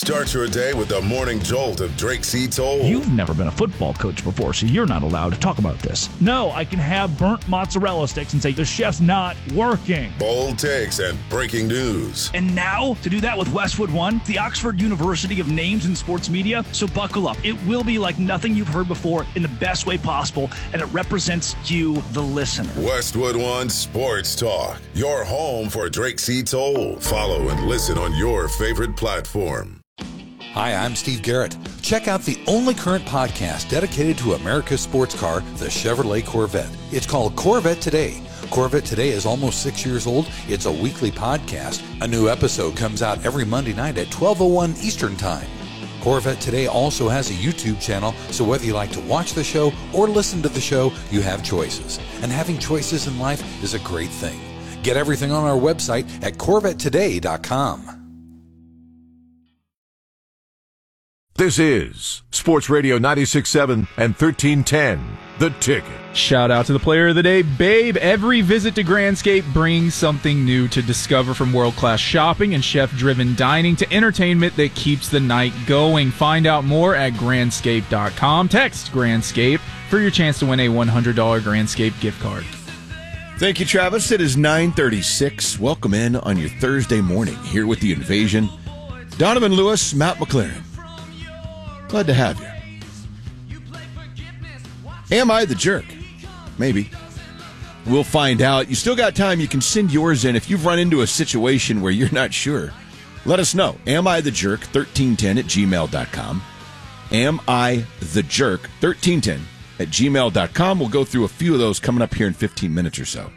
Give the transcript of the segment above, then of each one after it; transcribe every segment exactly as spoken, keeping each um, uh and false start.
Start your day with the morning jolt of Drake C. Toll. You've never been a football coach before, so you're not allowed to talk about this. No, I can have burnt mozzarella sticks and say the chef's not working. Bold takes and breaking news. And now, to do that with Westwood One, the Oxford University of Names in Sports Media. So buckle up. It will be like nothing you've heard before in the best way possible, and it represents you, the listener. Westwood One Sports Talk, your home for Drake C. Toll. Follow and listen on your favorite platform. Hi, I'm Steve Garrett. Check out the only current podcast dedicated to America's sports car, the Chevrolet Corvette. It's called Corvette Today. Corvette Today is almost six years old. It's a weekly podcast. A new episode comes out every Monday night at twelve oh one Eastern Time. Corvette Today also has a YouTube channel, so whether you like to watch the show or listen to the show, you have choices. And having choices in life is a great thing. Get everything on our website at corvette today dot com. This is Sports Radio ninety-six point seven and thirteen ten, The Ticket. Shout out to the player of the day, Babe. Every visit to Grandscape brings something new to discover, from world-class shopping and chef-driven dining to entertainment that keeps the night going. Find out more at grandscape dot com. Text Grandscape for your chance to win a one hundred dollars Grandscape gift card. Thank you, Travis. It is nine thirty-six. Welcome in on your Thursday morning here with The Invasion. Donovan Lewis, Matt McLaren. Glad to have you. Am I the jerk? Maybe. We'll find out. You still got time. You can send yours in if you've run into a situation where you're not sure. Let us know. Am I the jerk? thirteen ten at gmail dot com. Am I the jerk? thirteen ten at gmail dot com. We'll go through a few of those coming up here in fifteen minutes or so.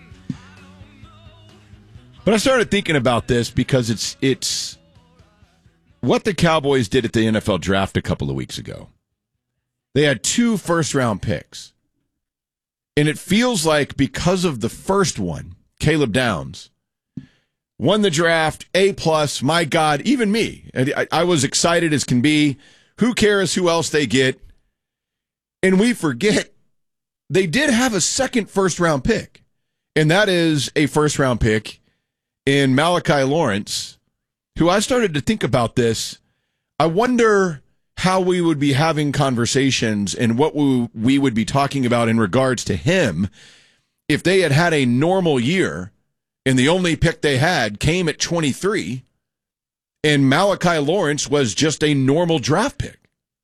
But I started thinking about this because it's it's what the Cowboys did at the N F L draft a couple of weeks ago. They had two first-round picks. And it feels like because of the first one, Caleb Downs, won the draft, A-plus, my God, even me. I, I was excited as can be. Who cares who else they get? And we forget they did have a second first-round pick. And that is a first-round pick in Malachi Lawrence, who I started to think about this. I wonder how we would be having conversations and what we, we would be talking about in regards to him if they had had a normal year and the only pick they had came at twenty-three and Malachi Lawrence was just a normal draft pick.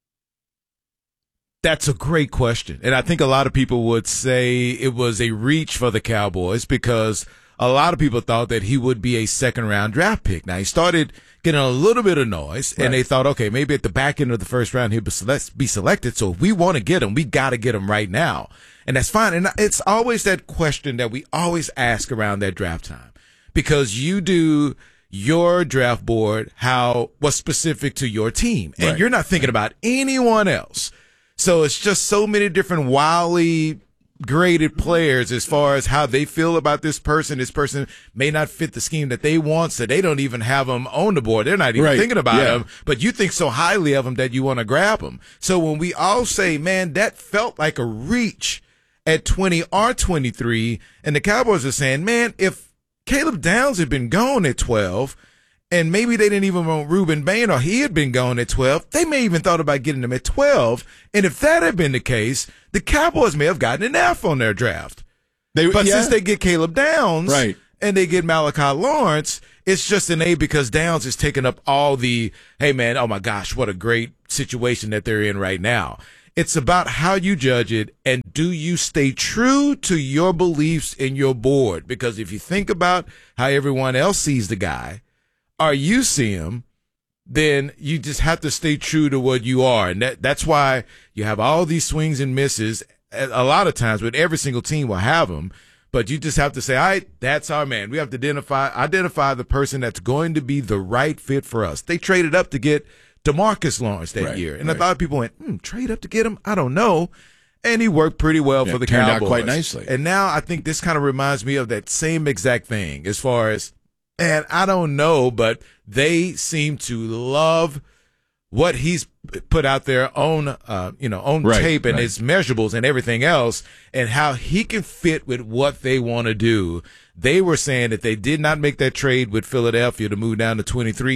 That's a great question. And I think a lot of people would say it was a reach for the Cowboys because a lot of people thought that he would be a second-round draft pick. Now, he started getting a little bit of noise, and right. They thought, okay, maybe at the back end of the first round he'll be selected. So if we want to get him, we got to get him right now. And that's fine. And it's always that question that we always ask around that draft time because you do your draft board how what's specific to your team, and right. You're not thinking about anyone else. So it's just so many different wildly graded players as far as how they feel about this person. This person may not fit the scheme that they want, so they don't even have them on the board. They're not even right. thinking about yeah. him, but you think so highly of him that you want to grab him. So when we all say, man, that felt like a reach at twenty or twenty-three, and the Cowboys are saying, man, if Caleb Downs had been gone at twelve, and maybe they didn't even want Ruben Bain, or he had been gone at twelve, they may even thought about getting him at twelve. And if that had been the case, the Cowboys may have gotten an F on their draft. They, but yeah. since they get Caleb Downs right. and they get Malachi Lawrence, it's just an A because Downs is taking up all the, hey, man, oh, my gosh, what a great situation that they're in right now. It's about how you judge it, and do you stay true to your beliefs in your board? Because if you think about how everyone else sees the guy, or you see him, then you just have to stay true to what you are. And that, that's why you have all these swings and misses. A lot of times, but every single team will have them. But you just have to say, all right, that's our man. We have to identify identify the person that's going to be the right fit for us. They traded up to get DeMarcus Lawrence that right, year. And right. a lot of people went, hmm, trade up to get him? I don't know. And he worked pretty well yeah, for the turned Cowboys. Out quite nicely. And now I think this kind of reminds me of that same exact thing as far as, and I don't know, but they seem to love what he's put out there on, uh, you know, on right, tape and right. his measurables and everything else, and how he can fit with what they want to do. They were saying that they did not make that trade with Philadelphia to move down to twenty-three.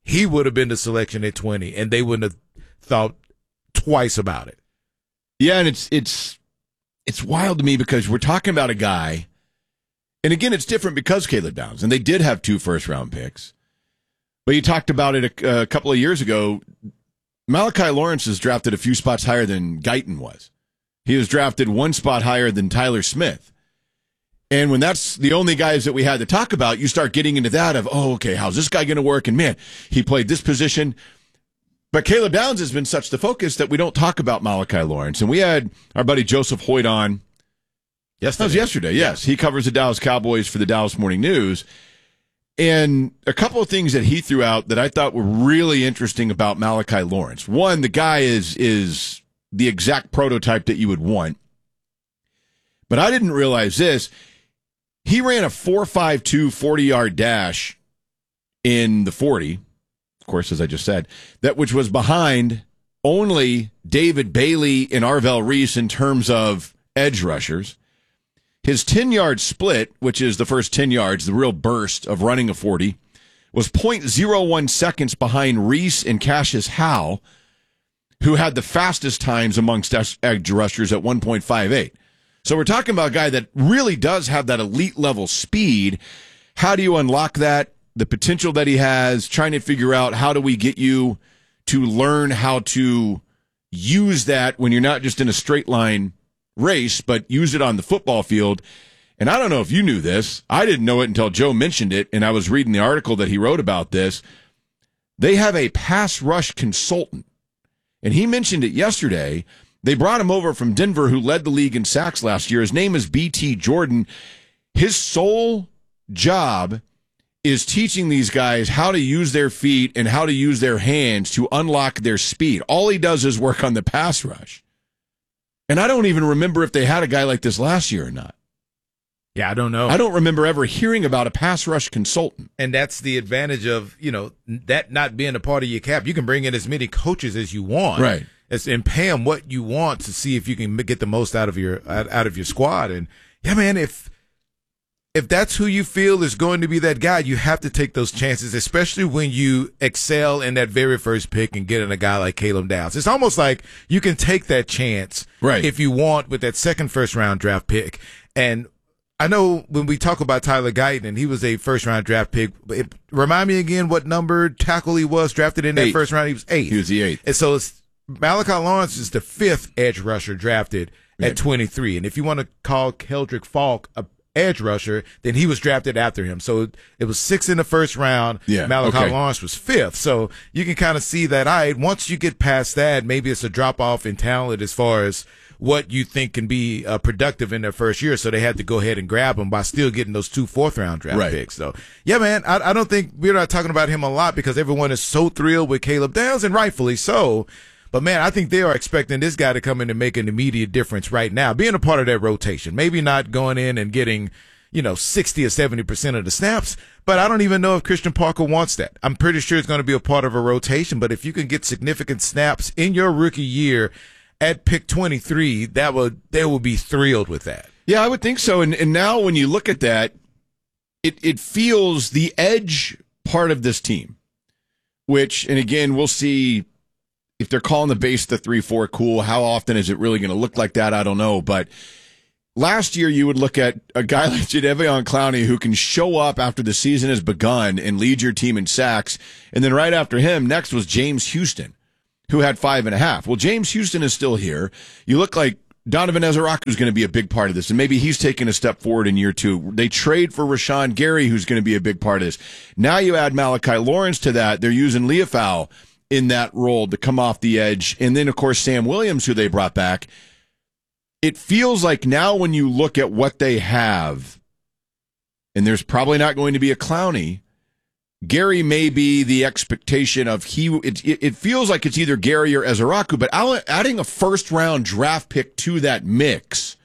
he would have been the selection at twenty, and they wouldn't have thought twice about it. Yeah, and it's it's it's wild to me because we're talking about a guy, and again, it's different because Caleb Downs, and they did have two first-round picks. But you talked about it a, a couple of years ago. Malachi Lawrence is drafted a few spots higher than Guyton was. He was drafted one spot higher than Tyler Smith. And when that's the only guys that we had to talk about, you start getting into that of, oh, okay, how's this guy going to work? And man, he played this position. But Caleb Downs has been such the focus that we don't talk about Malachi Lawrence. And we had our buddy Joseph Hoyt on. Yesterday. That was yesterday, yes. He covers the Dallas Cowboys for the Dallas Morning News. And a couple of things that he threw out that I thought were really interesting about Malachi Lawrence. One, the guy is is the exact prototype that you would want. But I didn't realize this. He ran a four five two forty-yard dash in the forty, of course, as I just said, that which was behind only David Bailey and Arvell Reese in terms of edge rushers. His ten-yard split, which is the first ten yards, the real burst of running a forty, was zero point zero one seconds behind Reese and Cassius Howe, who had the fastest times amongst edge rushers at one point five eight. So we're talking about a guy that really does have that elite-level speed. How do you unlock that? The potential that he has, trying to figure out how do we get you to learn how to use that when you're not just in a straight line race, but use it on the football field. And I don't know if you knew this. I didn't know it until Joe mentioned it, and I was reading the article that he wrote about this. They have a pass rush consultant, and he mentioned it yesterday. They brought him over from Denver, who led the league in sacks last year. His name is B T Jordan. His sole job is teaching these guys how to use their feet and how to use their hands to unlock their speed. All he does is work on the pass rush. And I don't even remember if they had a guy like this last year or not. Yeah, I don't know. I don't remember ever hearing about a pass rush consultant. And that's the advantage of, you know, that not being a part of your cap. You can bring in as many coaches as you want. Right. As, and pay them what you want to see if you can get the most out of your out of your squad. And, yeah, man, if if that's who you feel is going to be that guy, you have to take those chances, especially when you excel in that very first pick and get in a guy like Caleb Downs. It's almost like you can take that chance right. if you want with that second first-round draft pick. And I know when we talk about Tyler Guyton, he was a first-round draft pick. It, remind me again what number tackle he was drafted in that eight. first round. He was eight. He was the eighth. And so it's, Malachi Lawrence is the fifth edge rusher drafted at right. twenty-three. And if you want to call Keldrick Falk a edge rusher, then he was drafted after him. So it was six in the first round. Yeah, Malachi okay. Lawrence was fifth. So you can kind of see that, all right, once you get past that, maybe it's a drop-off in talent as far as what you think can be uh, productive in their first year. So they had to go ahead and grab him by still getting those two fourth-round draft right. picks. So, yeah, man, I, I don't think we're not talking about him a lot because everyone is so thrilled with Caleb Downs, and rightfully so. But, man, I think they are expecting this guy to come in and make an immediate difference right now, being a part of that rotation. Maybe not going in and getting, you know, sixty or seventy percent of the snaps, but I don't even know if Christian Parker wants that. I'm pretty sure it's going to be a part of a rotation, but if you can get significant snaps in your rookie year at pick twenty-three, that would they will be thrilled with that. Yeah, I would think so. And, and now when you look at that, it, it feels the edge part of this team, which, and again, we'll see if they're calling the base the three four cool. How often is it really going to look like that? I don't know. But last year, you would look at a guy like Jadeveon Clowney who can show up after the season has begun and lead your team in sacks. And then right after him, next was James Houston, who had five and a half. Well, James Houston is still here. You look like Donovan Ezeraku is going to be a big part of this, and maybe he's taking a step forward in year two. They trade for Rashawn Gary, who's going to be a big part of this. Now you add Malachi Lawrence to that. They're using Leofau in that role to come off the edge. And then, of course, Sam Williams, who they brought back. It feels like now when you look at what they have, and there's probably not going to be a Clowney, Gary may be the expectation of he. It, it feels like it's either Gary or Ezeraku, but adding a first-round draft pick to that mix,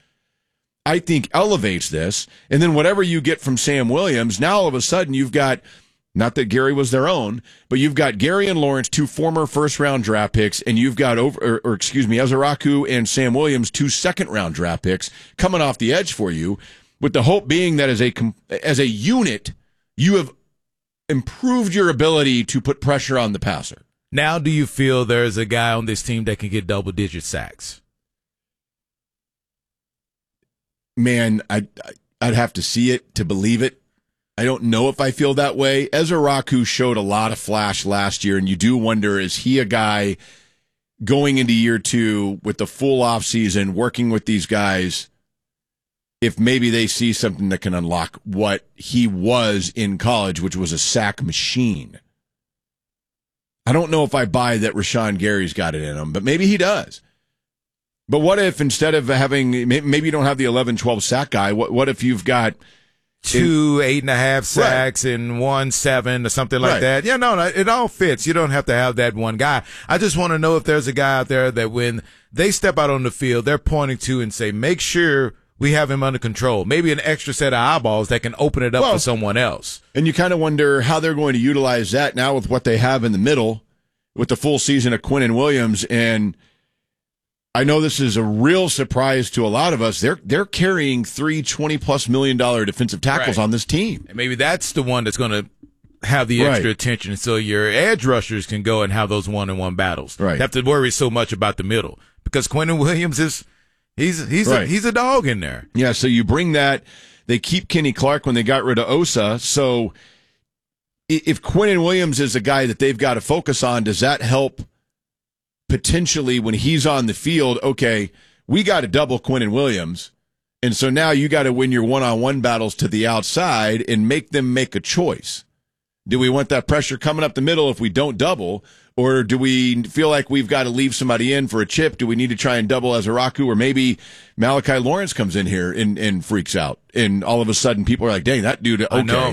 I think elevates this. And then whatever you get from Sam Williams, now all of a sudden you've got, not that Gary was their own, but you've got Gary and Lawrence, two former first-round draft picks, and you've got, over, or, or excuse me, Ezeraku and Sam Williams, two second-round draft picks coming off the edge for you, with the hope being that as a as a unit, you have improved your ability to put pressure on the passer. Now, do you feel there's a guy on this team that can get double-digit sacks? Man, I'd, I'd have to see it to believe it. I don't know if I feel that way. Ezra Raku showed a lot of flash last year, and you do wonder, is he a guy going into year two with the full offseason, working with these guys, if maybe they see something that can unlock what he was in college, which was a sack machine. I don't know if I buy that Rashawn Gary's got it in him, but maybe he does. But what if instead of having, maybe you don't have the eleven twelve sack guy, what, what if you've got two eight and a half sacks right. and one seven or something like right. that? Yeah, no, no, it all fits. You don't have to have that one guy. I just want to know if there's a guy out there that when they step out on the field, they're pointing to and say, make sure we have him under control. Maybe an extra set of eyeballs that can open it up well, for someone else. And you kind of wonder how they're going to utilize that now with what they have in the middle with the full season of Quinnen Williams. And I know this is a real surprise to a lot of us. They're they're carrying three twenty-plus million dollar defensive tackles right. on this team. And maybe that's the one that's going to have the extra right. attention so your edge rushers can go and have those one-on-one battles. Right. You have to worry so much about the middle because Quinnen Williams is he's he's right. a, he's a dog in there. Yeah, so you bring that. They keep Kenny Clark when they got rid of Osa. So if Quinnen Williams is a guy that they've got to focus on, does that help potentially when he's on the field? Okay, we got to double Quinnen Williams, and so now you got to win your one-on-one battles to the outside and make them make a choice. Do we want that pressure coming up the middle if we don't double, or do we feel like we've got to leave somebody in for a chip? Do we need to try and double Ezra Raku, or maybe Malachi Lawrence comes in here and, and freaks out, and all of a sudden people are like, dang, that dude, okay. I know.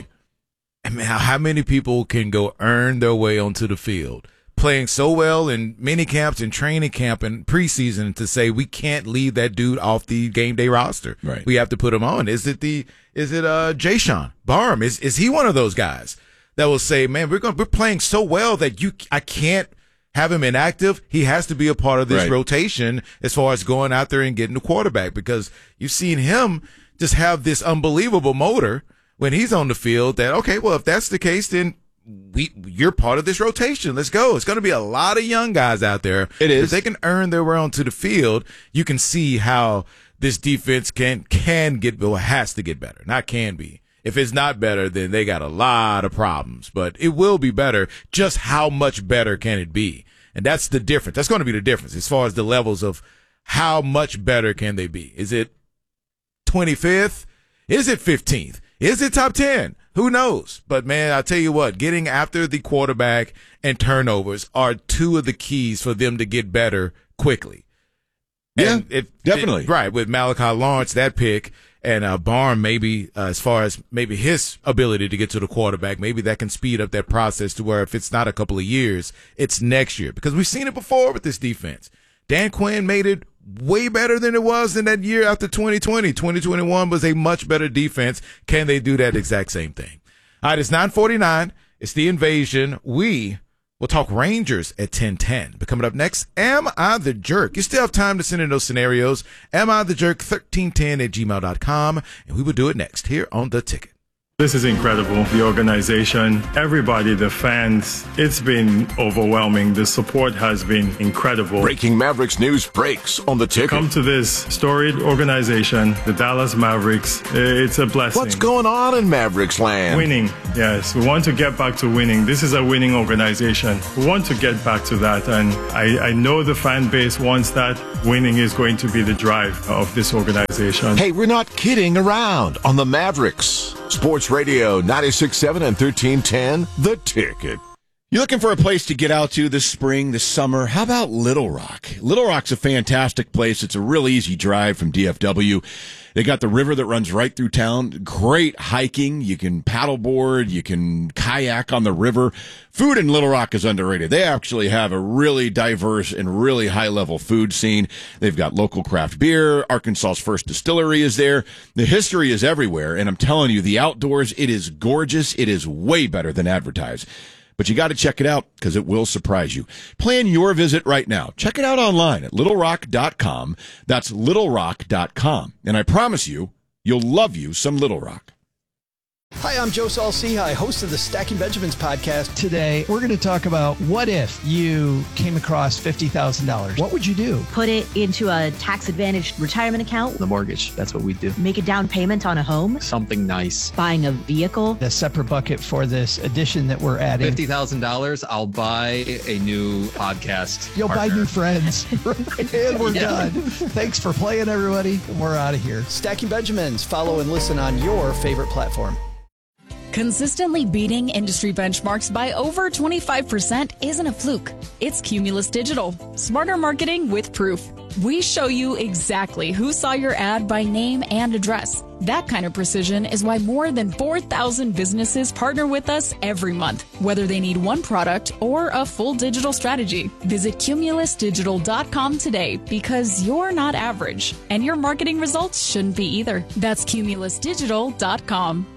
I mean, how many people can go earn their way onto the field playing so well in mini camps and training camp and preseason to say we can't leave that dude off the game day roster. Right. We have to put him on. Is it the is it uh Jayshon Barham? Is is he one of those guys that will say, man, we're going we're playing so well that you I can't have him inactive. He has to be a part of this right. rotation as far as going out there and getting the quarterback, because you've seen him just have this unbelievable motor when he's on the field that, okay, well, if that's the case, then we you're part of this rotation. Let's go. It's going to be a lot of young guys out there. It is. If they can earn their way onto the field, you can see how this defense can can get, well, has to get better. Not can be. If it's not better, then they got a lot of problems. But it will be better. Just how much better can it be? And that's the difference. That's going to be the difference as far as the levels of how much better can they be. Is it twenty-fifth? Is it fifteenth? Is it top ten? Who knows? But, man, I'll tell you what, getting after the quarterback and turnovers are two of the keys for them to get better quickly. Yeah, and if, definitely. It, right, with Malachi Lawrence, that pick, and uh, Barham, maybe uh, as far as maybe his ability to get to the quarterback, maybe that can speed up that process to where if it's not a couple of years, it's next year. Because we've seen it before with this defense. Dan Quinn made it way better than it was in that year after twenty twenty. twenty twenty-one was a much better defense. Can they do that exact same thing? All right, it's nine forty-nine. It's The Invasion. We will talk Rangers at ten ten. But coming up next, Am I the Jerk? You still have time to send in those scenarios. Am I the Jerk? thirteen ten at gmail dot com. And we will do it next here on The Ticket. This is incredible. The organization, everybody, the fans, it's been overwhelming. The support has been incredible. Breaking Mavericks news breaks on The Ticket. Come to this storied organization, the Dallas Mavericks. It's a blessing. What's going on in Mavericks land? Winning, yes. We want to get back to winning. This is a winning organization. We want to get back to that. And I, I know the fan base wants that. Winning is going to be the drive of this organization. Hey, we're not kidding around on the Mavericks. Sports Radio ninety-six point seven and thirteen ten, The Ticket. You're looking for a place to get out to this spring, this summer? How about Little Rock? Little Rock's a fantastic place. It's a real easy drive from D F W. They got the river that runs right through town. Great hiking. You can paddleboard. You can kayak on the river. Food in Little Rock is underrated. They actually have a really diverse and really high-level food scene. They've got local craft beer. Arkansas's first distillery is there. The history is everywhere, and I'm telling you, the outdoors, it is gorgeous. It is way better than advertised. But you got to check it out because it will surprise you. Plan your visit right now. Check it out online at little rock dot com. That's little rock dot com. And I promise you, you'll love you some Little Rock. Hi, I'm Joe Saul-Sehy, host of the Stacking Benjamins podcast. Today, we're going to talk about what if you came across fifty thousand dollars? What would you do? Put it into a tax-advantaged retirement account. The mortgage, that's what we do. Make a down payment on a home. Something nice. Buying a vehicle. A separate bucket for this addition that we're adding. fifty thousand dollars, I'll buy a new podcast You'll partner. buy new friends. And we're Yeah. done. Thanks for playing, everybody. We're out of here. Stacking Benjamins. Follow and listen on your favorite platform. Consistently beating industry benchmarks by over twenty-five percent isn't a fluke. It's Cumulus Digital. Smarter marketing with proof. We show you exactly who saw your ad by name and address. That kind of precision is why more than four thousand businesses partner with us every month, whether they need one product or a full digital strategy. Visit cumulus digital dot com today because you're not average, and your marketing results shouldn't be either. That's cumulus digital dot com.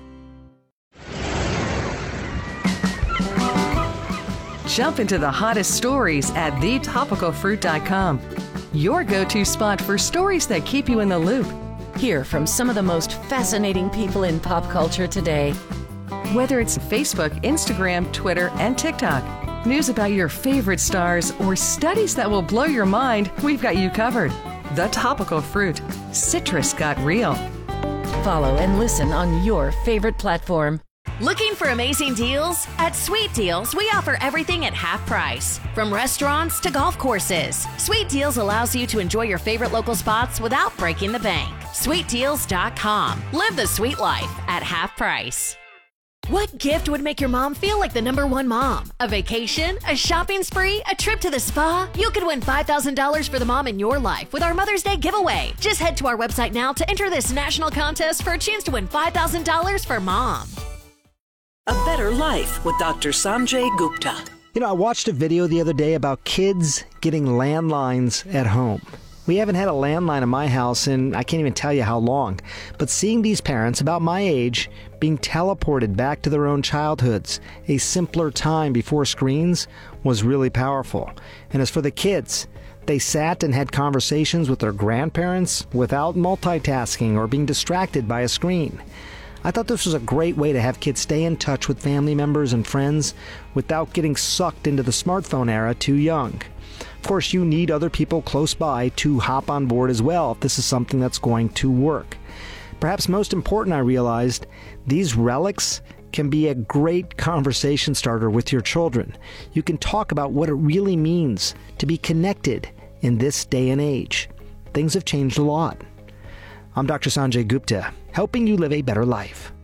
Jump into the hottest stories at the topical fruit dot com. Your go-to spot for stories that keep you in the loop. Hear from some of the most fascinating people in pop culture today. Whether it's Facebook, Instagram, Twitter, and TikTok, news about your favorite stars, or studies that will blow your mind, we've got you covered. The Topical Fruit. Citrus got real. Follow and listen on your favorite platform. Looking for amazing deals? At Sweet Deals, we offer everything at half price. From restaurants to golf courses, Sweet Deals allows you to enjoy your favorite local spots without breaking the bank. sweet deals dot com. Live the sweet life at half price. What gift would make your mom feel like the number one mom? A vacation? A shopping spree? A trip to the spa? You could win five thousand dollars for the mom in your life with our Mother's Day giveaway. Just head to our website now to enter this national contest for a chance to win five thousand dollars for mom. A Better Life with Doctor Sanjay Gupta. You know, I watched a video the other day about kids getting landlines at home. We haven't had a landline in my house in I can't even tell you how long. But seeing these parents about my age being teleported back to their own childhoods, a simpler time before screens, was really powerful. And as for the kids, they sat and had conversations with their grandparents without multitasking or being distracted by a screen. I thought this was a great way to have kids stay in touch with family members and friends without getting sucked into the smartphone era too young. Of course, you need other people close by to hop on board as well if this is something that's going to work. Perhaps most important, I realized, these relics can be a great conversation starter with your children. You can talk about what it really means to be connected in this day and age. Things have changed a lot. I'm Doctor Sanjay Gupta, helping you live a better life.